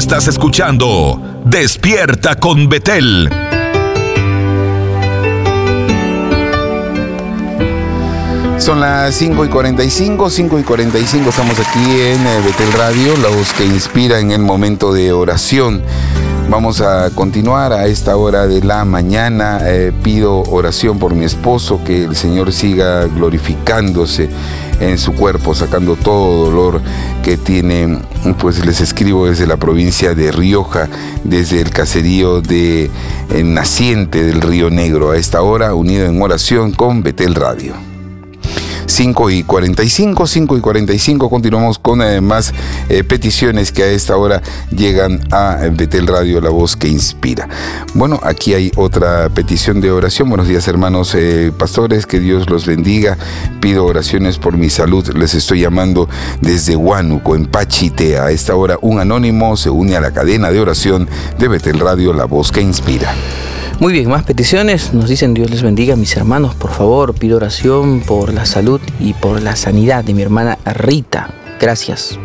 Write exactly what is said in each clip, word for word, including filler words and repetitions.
estás escuchando Despierta con Betel. Son las cinco y cuarenta y cinco, cinco y cuarenta y cinco, estamos aquí en Betel Radio, la voz que inspira en el momento de oración. Vamos a continuar a esta hora de la mañana. Eh, pido oración por mi esposo, que el Señor siga glorificándose en su cuerpo, sacando todo dolor que tiene. Pues les escribo desde la provincia de Rioja, desde el caserío de eh, Naciente del Río Negro, a esta hora unido en oración con Betel Radio. cinco y cuarenta y cinco, cinco y cuarenta y cinco, continuamos con eh, más eh, peticiones que a esta hora llegan a Betel Radio, la voz que inspira. Bueno, aquí hay otra petición de oración. Buenos días, hermanos eh, pastores, que Dios los bendiga. Pido oraciones por mi salud. Les estoy llamando desde Huánuco, en Pachitea. A esta hora un anónimo se une a la cadena de oración de Betel Radio, la voz que inspira. Muy bien, más peticiones. Nos dicen: Dios les bendiga, mis hermanos. Por favor, pido oración por la salud y por la sanidad de mi hermana Rita. Gracias.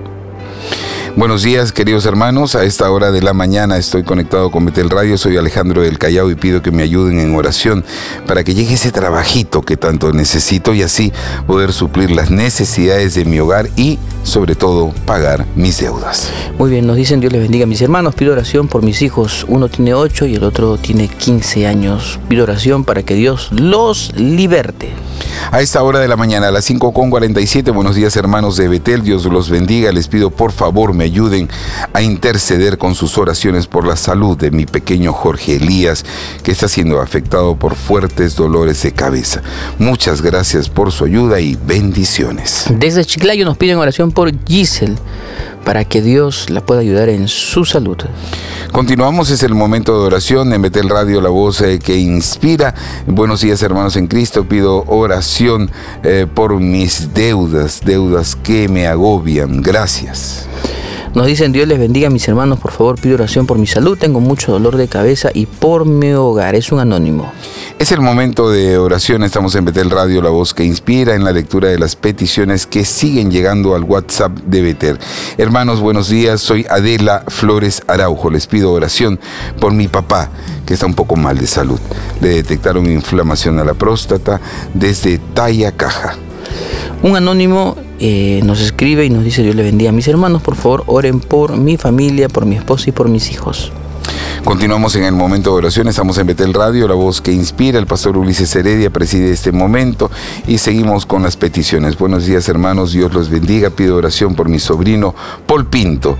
Buenos días, queridos hermanos. A esta hora de la mañana estoy conectado con Betel Radio. Soy Alejandro del Callao y pido que me ayuden en oración para que llegue ese trabajito que tanto necesito y así poder suplir las necesidades de mi hogar y, sobre todo, pagar mis deudas. Muy bien, nos dicen: Dios les bendiga, mis hermanos. Pido oración por mis hijos. Uno tiene ocho y el otro tiene quince años. Pido oración para que Dios los liberte. A esta hora de la mañana, a las cinco con cuarenta y siete, buenos días, hermanos de Betel, Dios los bendiga. Les pido, por favor, me ayuden a interceder con sus oraciones por la salud de mi pequeño Jorge Elías, que está siendo afectado por fuertes dolores de cabeza. Muchas gracias por su ayuda y bendiciones. Desde Chiclayo nos piden oración por Giselle, para que Dios la pueda ayudar en su salud. Continuamos, es el momento de oración en Betel Radio, la voz eh, que inspira. Buenos días, hermanos en Cristo. Pido oración eh, por mis deudas, deudas que me agobian. Gracias. Nos dicen: Dios les bendiga, mis hermanos. Por favor, pido oración por mi salud. Tengo mucho dolor de cabeza y por mi hogar. Es un anónimo. Es el momento de oración. Estamos en Betel Radio, la voz que inspira, en la lectura de las peticiones que siguen llegando al WhatsApp de Betel. Hermanos, buenos días. Soy Adela Flores Araujo. Les pido oración por mi papá, que está un poco mal de salud. Le detectaron inflamación a la próstata desde Talla Caja. Un anónimo eh, nos escribe y nos dice: Dios le bendiga, mis hermanos. Por favor, oren por mi familia, por mi esposa y por mis hijos. Continuamos en el momento de oración. Estamos en Betel Radio, la voz que inspira. El pastor Ulises Heredia preside este momento y seguimos con las peticiones. Buenos días, hermanos. Dios los bendiga. Pido oración por mi sobrino Paul Pinto.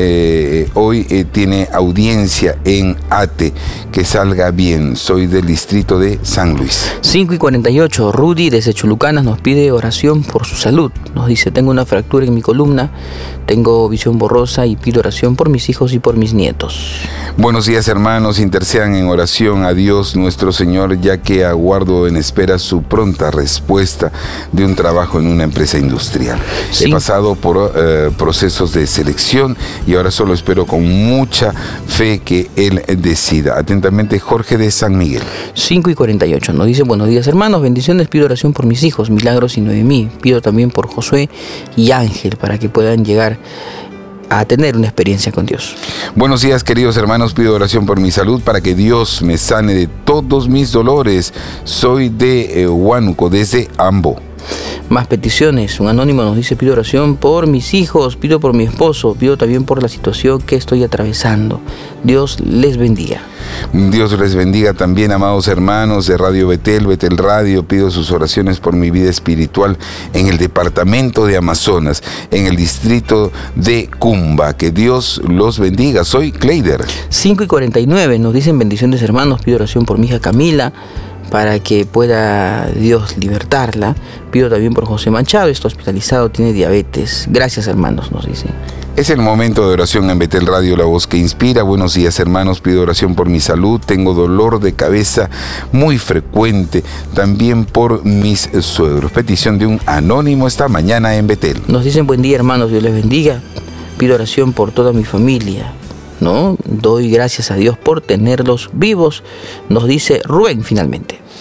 Eh, hoy eh, tiene audiencia en Ate. Que salga bien. Soy del distrito de San Luis. cinco y cuarenta y ocho. Rudy desde Chulucanas nos pide oración por su salud. Nos dice: tengo una fractura en mi columna, tengo visión borrosa y pido oración por mis hijos y por mis nietos. Buenos días, hermanos, intercedan en oración a Dios nuestro Señor, ya que aguardo en espera su pronta respuesta de un trabajo en una empresa industrial. Sí. He pasado por eh, procesos de selección y ahora solo espero con mucha fe que Él decida. Atentamente, Jorge de San Miguel. cinco y cuarenta y ocho. Nos dice: buenos días, hermanos, bendiciones, pido oración por mis hijos, Milagros y Noemí. Pido también por Josué y Ángel, para que puedan llegar a tener una experiencia con Dios. Buenos días, queridos hermanos. Pido oración por mi salud para que Dios me sane de todos mis dolores. Soy de eh, Huánuco, desde Ambo. Más peticiones. Un anónimo nos dice: pido oración por mis hijos, pido por mi esposo, pido también por la situación que estoy atravesando. Dios les bendiga. Dios les bendiga también, amados hermanos de Radio Betel, Betel Radio. Pido sus oraciones por mi vida espiritual en el departamento de Amazonas, en el distrito de Cumba. Que Dios los bendiga. Soy Kleider. cinco y cuarenta y nueve. Nos dicen: bendiciones, hermanos. Pido oración por mi hija Camila, para que pueda Dios libertarla. Pido también por José Machado, está hospitalizado, tiene diabetes. Gracias, hermanos, nos dicen. Es el momento de oración en Betel Radio, la voz que inspira. Buenos días, hermanos. Pido oración por mi salud. Tengo dolor de cabeza muy frecuente. También por mis suegros. Petición de un anónimo esta mañana en Betel. Nos dicen: buen día, hermanos. Dios les bendiga. Pido oración por toda mi familia, ¿no? Doy gracias a Dios por tenerlos vivos. Nos dice Rubén finalmente.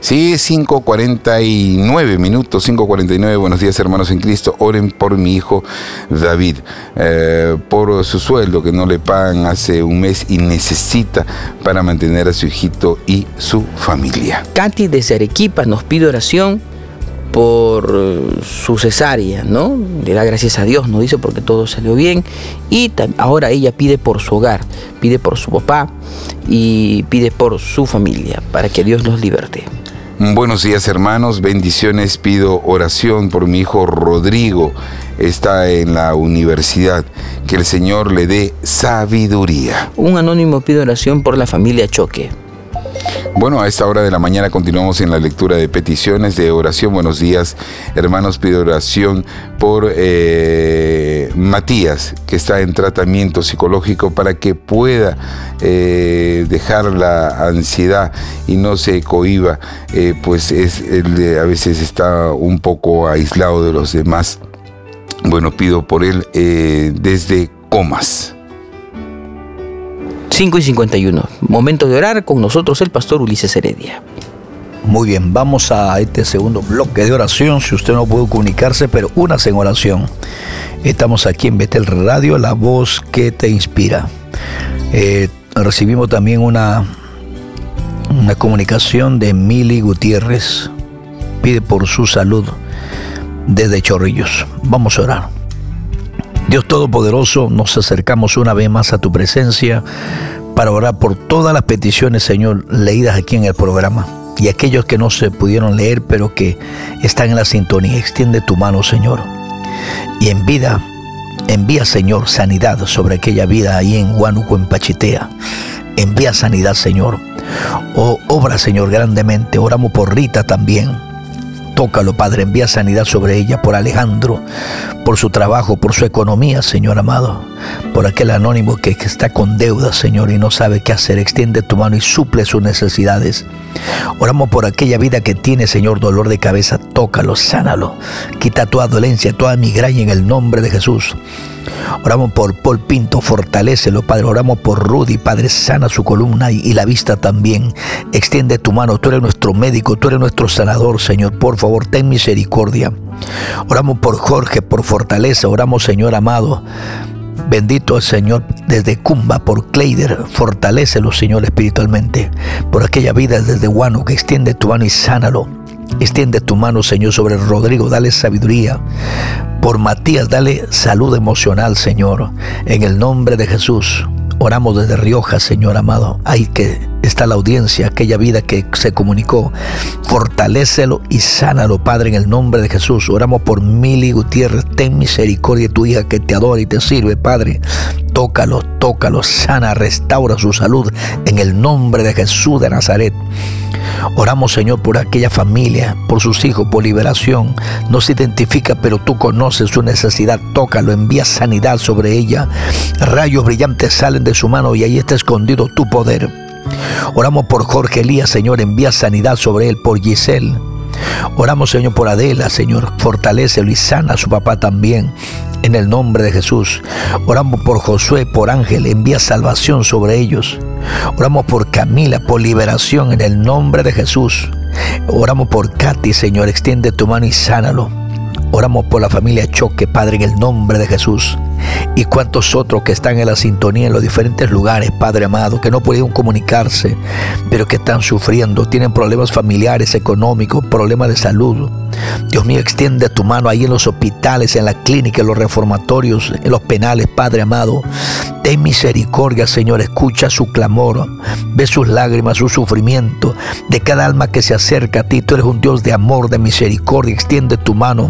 Sí, cinco cuarenta y nueve minutos, cinco cuarenta y nueve. Buenos días, hermanos en Cristo. Oren por mi hijo David, eh, por su sueldo que no le pagan hace un mes y necesita para mantener a su hijito y su familia. Katy desde Arequipa nos pide oración por su cesárea, ¿no? Le da gracias a Dios, nos dice, porque todo salió bien. Y ahora ella pide por su hogar, pide por su papá y pide por su familia, para que Dios los liberte. Buenos días, hermanos, bendiciones. Pido oración por mi hijo Rodrigo, está en la universidad, que el Señor le dé sabiduría. Un anónimo pide oración por la familia Choque. Bueno, a esta hora de la mañana continuamos en la lectura de peticiones de oración. Buenos días, hermanos. Pido oración por eh, Matías, que está en tratamiento psicológico, para que pueda eh, dejar la ansiedad y no se cohíba, eh, pues es, él, a veces está un poco aislado de los demás. Bueno, pido por él eh, desde Comas. cinco y cincuenta y uno. Momento de orar, con nosotros el pastor Ulises Heredia. Muy bien, vamos a este segundo bloque de oración. Si usted no puede comunicarse, pero únase en oración. Estamos aquí en Betel Radio, la voz que te inspira. Eh, recibimos también una, una comunicación de Mili Gutiérrez. Pide por su salud desde Chorrillos. Vamos a orar. Dios Todopoderoso, nos acercamos una vez más a tu presencia para orar por todas las peticiones, Señor, leídas aquí en el programa, y aquellos que no se pudieron leer pero que están en la sintonía. Extiende tu mano, Señor, y en vida envía, Señor, sanidad sobre aquella vida ahí en Huánuco, en Pachitea. Envía sanidad, Señor. Oh, obra, Señor, grandemente. Oramos por Rita también. Tócalo, Padre, envía sanidad sobre ella, por Alejandro, por su trabajo, por su economía, Señor amado, por aquel anónimo que, que está con deuda, Señor, y no sabe qué hacer. Extiende tu mano y suple sus necesidades. Oramos por aquella vida que tiene, Señor, dolor de cabeza. Tócalo, sánalo, quita toda dolencia, toda migraña en el nombre de Jesús. Oramos por Paul Pinto, fortalécelo, Padre. Oramos por Rudy, Padre, sana su columna y, y la vista también. Extiende tu mano, tú eres nuestro médico, tú eres nuestro sanador, Señor. Por favor, ten misericordia. Oramos por Jorge, por fortaleza. Oramos, Señor amado, bendito el Señor, desde Cumba, por Kleider, fortalécelo, Señor, espiritualmente. Por aquella vida desde Guano, que extiende tu mano y sánalo. Extiende tu mano, Señor, sobre Rodrigo, dale sabiduría. Por Matías, dale salud emocional, Señor, en el nombre de Jesús. Oramos desde Rioja, Señor amado. Ahí que está la audiencia, aquella vida que se comunicó. Fortalécelo y sánalo, Padre, en el nombre de Jesús. Oramos por Mili Gutiérrez. Ten misericordia de tu hija que te adora y te sirve, Padre. Tócalo, tócalo, sana, restaura su salud en el nombre de Jesús de Nazaret. Oramos, Señor, por aquella familia, por sus hijos, por liberación. No se identifica, pero tú conoces su necesidad. Tócalo, envía sanidad sobre ella. Rayos brillantes salen de su mano y ahí está escondido tu poder. Oramos por Jorge Elías, Señor, envía sanidad sobre él. Por Giselle. Oramos, Señor, por Adela, Señor, fortalécelo y sana a su papá también, en el nombre de Jesús. Oramos por Josué, por Ángel, envía salvación sobre ellos. Oramos por Camila, por liberación, en el nombre de Jesús. Oramos por Katy, Señor, extiende tu mano y sánalo. Oramos por la familia Choque, Padre, en el nombre de Jesús. Y cuantos otros que están en la sintonía en los diferentes lugares, Padre amado, que no pudieron comunicarse, pero que están sufriendo, tienen problemas familiares, económicos, problemas de salud. Dios mío, extiende tu mano ahí en los hospitales, en la clínica, en los reformatorios, en los penales, Padre amado. Ten misericordia, Señor, escucha su clamor, ve sus lágrimas, su sufrimiento, de cada alma que se acerca a ti. Tú eres un Dios de amor, de misericordia. Extiende tu mano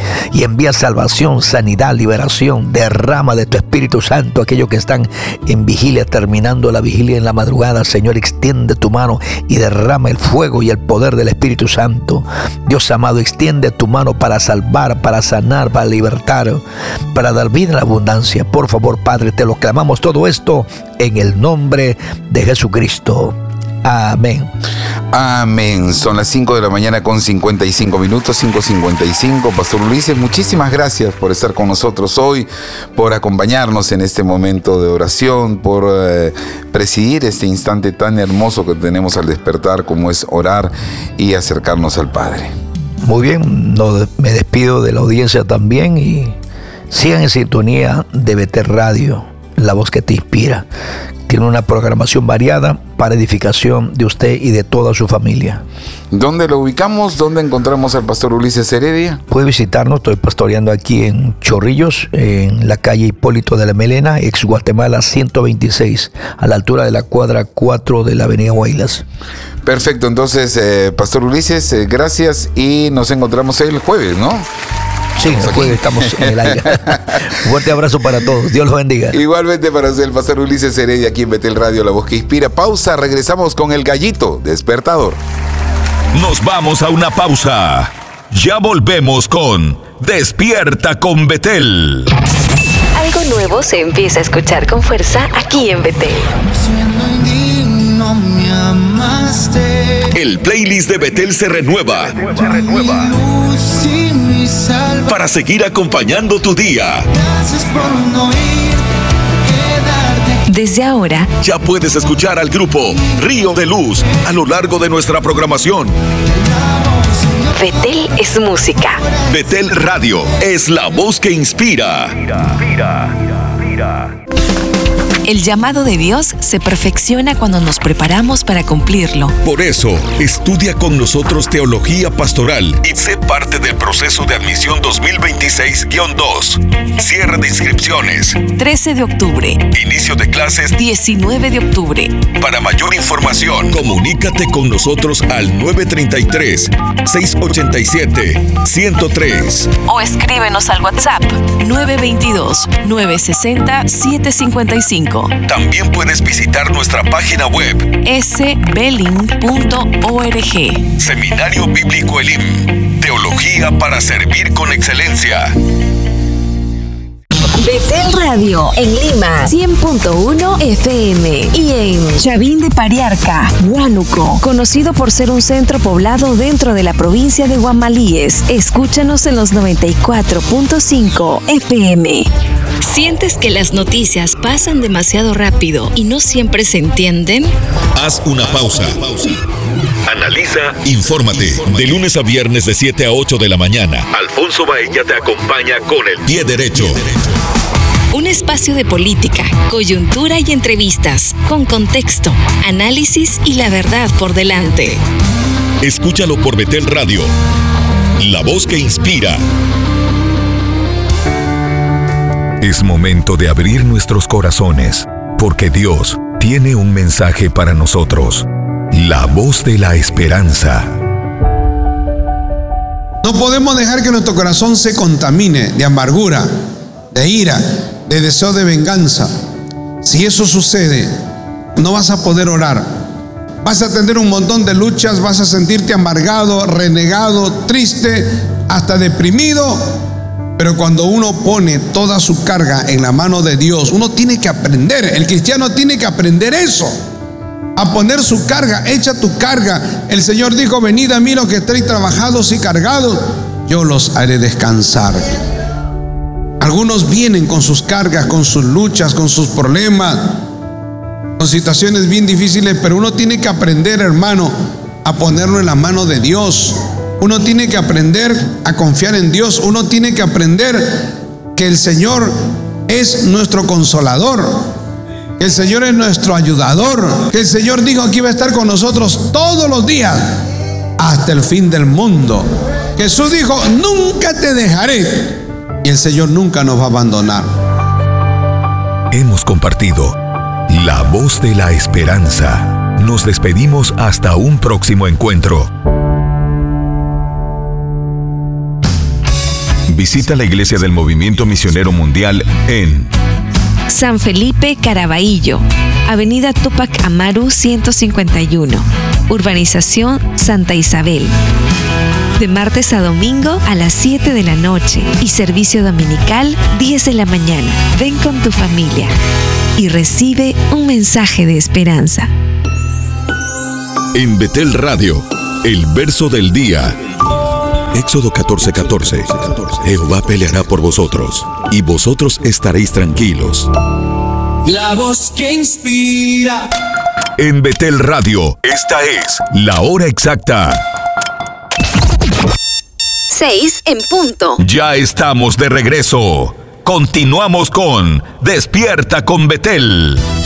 y envía salvación, sanidad, liberación. Derrama de tu Espíritu Santo a aquellos que están en vigilia, terminando la vigilia en la madrugada. Señor, extiende tu mano y derrama el fuego y el poder del Espíritu Santo. Dios amado, extiende tu mano para salvar, para sanar, para libertar, para dar vida en abundancia. Por favor, Padre, te lo clamamos todo esto en el nombre de Jesucristo. Amén. Amén. Son las cinco de la mañana con cincuenta y cinco minutos, cinco cincuenta y cinco. Pastor Ulises, muchísimas gracias por estar con nosotros hoy, por acompañarnos en este momento de oración, por eh, presidir este instante tan hermoso que tenemos al despertar, como es orar y acercarnos al Padre. Muy bien, no, me despido de la audiencia también y sigan en sintonía de Betel Radio, la voz que te inspira. Tiene una programación variada para edificación de usted y de toda su familia. ¿Dónde lo ubicamos? ¿Dónde encontramos al Pastor Ulises Heredia? Puede visitarnos, estoy pastoreando aquí en Chorrillos, en la calle Hipólito de la Melena, ex Guatemala ciento veintiséis, a la altura de la cuadra cuatro de la avenida Huaylas. Perfecto, entonces, eh, Pastor Ulises, eh, gracias y nos encontramos el jueves, ¿no? Sí, el jueves estamos en el aire. Un fuerte abrazo para todos. Dios los bendiga. Igualmente para usted, el Pastor Ulises Heredia, aquí en Betel Radio, la voz que inspira. Pausa, regresamos con el gallito despertador. Nos vamos a una pausa. Ya volvemos con Despierta con Betel. Algo nuevo se empieza a escuchar con fuerza aquí en Betel. El playlist de Betel se renueva. Se renueva. Para seguir acompañando tu día. Desde ahora, ya puedes escuchar al grupo Río de Luz a lo largo de nuestra programación. Betel es música. Betel Radio es la voz que inspira. El llamado de Dios se perfecciona cuando nos preparamos para cumplirlo. Por eso, estudia con nosotros Teología Pastoral y sé parte del proceso de admisión dos mil veintiséis guión dos. Cierre de inscripciones. trece de octubre. Inicio de clases. diecinueve de octubre. Para mayor información, comunícate con nosotros al nueve treinta y tres, seiscientos ochenta y siete, ciento tres. O escríbenos al WhatsApp nueve veintidós, novecientos sesenta, setecientos cincuenta y cinco. También puedes visitar nuestra página web s belling punto org. Seminario Bíblico Elim. Teología para servir con excelencia. Betel Radio en Lima cien punto uno F M y en Chavín de Pariarca, Huánuco, conocido por ser un centro poblado dentro de la provincia de Guamalíes. Escúchanos en los noventa y cuatro punto cinco F M. ¿Sientes que las noticias pasan demasiado rápido y no siempre se entienden? Haz una pausa. Analiza, infórmate. De lunes a viernes de siete a ocho de la mañana. Alfonso Baella te acompaña con el pie derecho. Un espacio de política, coyuntura y entrevistas, con contexto, análisis y la verdad por delante. Escúchalo por Betel Radio, la voz que inspira. Es momento de abrir nuestros corazones, porque Dios tiene un mensaje para nosotros. La voz de la esperanza. No podemos dejar que nuestro corazón se contamine de amargura, de ira, de deseo de venganza. Si eso sucede, no vas a poder orar. Vas a tener un montón de luchas, vas a sentirte amargado, renegado, triste, hasta deprimido. Pero cuando uno pone toda su carga en la mano de Dios, uno tiene que aprender, el cristiano tiene que aprender eso, a poner su carga. Echa tu carga. El Señor dijo: venid a mí los que estéis trabajados y cargados, yo los haré descansar. Algunos vienen con sus cargas, con sus luchas, con sus problemas, con situaciones bien difíciles, pero uno tiene que aprender, hermano, a ponerlo en la mano de Dios. Uno tiene que aprender a confiar en Dios. Uno tiene que aprender que el Señor es nuestro consolador, que el Señor es nuestro ayudador, que el Señor dijo que iba a estar con nosotros todos los días hasta el fin del mundo. Jesús dijo: nunca te dejaré. Y el Señor nunca nos va a abandonar. Hemos compartido la voz de la esperanza. Nos despedimos hasta un próximo encuentro. Visita la Iglesia del Movimiento Misionero Mundial en San Felipe Caraballo, Avenida Túpac Amaru ciento cincuenta y uno, Urbanización Santa Isabel. De martes a domingo a las siete de la noche y servicio dominical diez de la mañana. Ven con tu familia y recibe un mensaje de esperanza. En Betel Radio, el verso del día. Éxodo catorce, catorce. Jehová peleará por vosotros, y vosotros estaréis tranquilos. La voz que inspira. En Betel Radio, esta es la hora exacta. Seis en punto. Ya estamos de regreso. Continuamos con Despierta con Betel.